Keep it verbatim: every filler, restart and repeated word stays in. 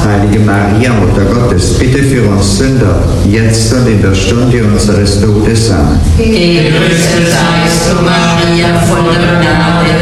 Heilige Maria, Mutter Gottes, bitte für uns Sünder, jetzt und in der Stunde unseres Todes. Amen. Gegrüßet seist du, Maria, voller Gnade,